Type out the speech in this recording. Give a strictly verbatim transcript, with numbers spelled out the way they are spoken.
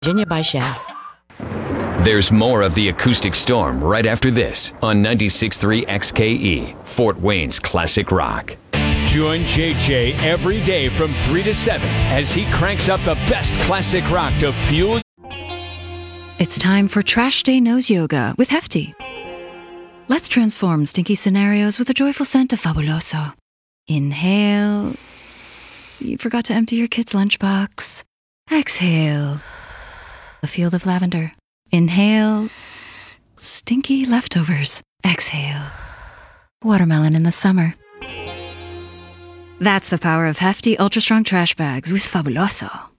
Virginia by Shell. There's more of the Acoustic Storm right after this on ninety-six point three X K E, Fort Wayne's classic rock. Join J J every day from three to seven as he cranks up the best classic rock to fuel. It's time for Trash Day Nose Yoga with Hefty. Let's transform stinky scenarios with a joyful scent of Fabuloso. Inhale. You forgot to empty your kid's lunchbox. Exhale. A field of lavender. Inhale. Stinky leftovers. Exhale. Watermelon in the summer. That's the power of Hefty Ultra Strong Trash Bags with Fabuloso.